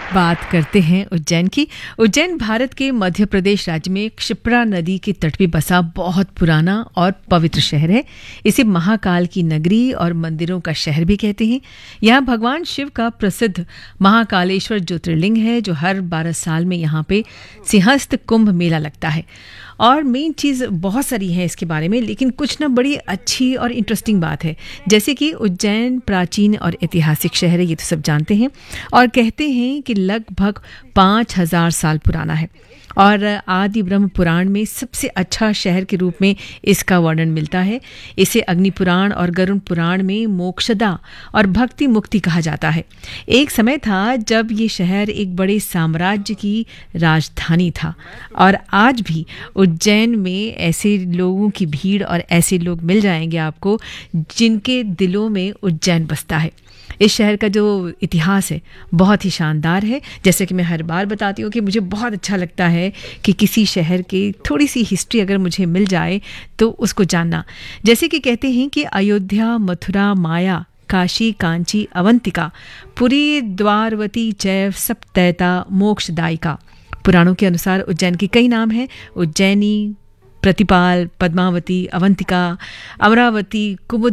बात करते हैं उज्जैन की। उज्जैन भारत के मध्य प्रदेश राज्य में क्षिप्रा नदी के तट पे बसा बहुत पुराना और पवित्र शहर है। इसे महाकाल की नगरी और मंदिरों का शहर भी कहते हैं। यहाँ भगवान शिव का प्रसिद्ध महाकालेश्वर ज्योतिर्लिंग है, जो हर 12 साल में यहाँ पे सिंहस्थ कुंभ मेला लगता है। और मेन चीज़ बहुत सारी है इसके बारे में, लेकिन कुछ ना बड़ी अच्छी और इंटरेस्टिंग बात है, जैसे कि उज्जैन प्राचीन और ऐतिहासिक शहर है, ये तो सब जानते हैं। और कहते हैं कि लगभग 5000 साल पुराना है और आदि ब्रह्म पुराण में सबसे अच्छा शहर के रूप में इसका वर्णन मिलता है। इसे अग्नि पुराण और गरुड़ पुराण में मोक्षदा और भक्ति मुक्ति कहा जाता है। एक समय था जब ये शहर एक बड़े साम्राज्य की राजधानी था और आज भी उज्जैन में ऐसे लोगों की भीड़ और ऐसे लोग मिल जाएंगे आपको जिनके दिलों में उज्जैन बसता है। इस शहर का जो इतिहास है बहुत ही शानदार है। जैसे कि मैं हर बार बताती हूँ कि मुझे बहुत अच्छा लगता है कि किसी शहर की थोड़ी सी हिस्ट्री अगर मुझे मिल जाए तो उसको जानना। जैसे कि कहते हैं कि अयोध्या, मथुरा, माया, काशी, कांची, अवंतिका, पुरी, द्वारवती चैव सप्तैता मोक्षदायिका। पुराणों के अनुसार उज्जैन के कई नाम हैं: उज्जैनी, प्रतिपाल, पद्मावती, अवंतिका, अमरावती, कुमुद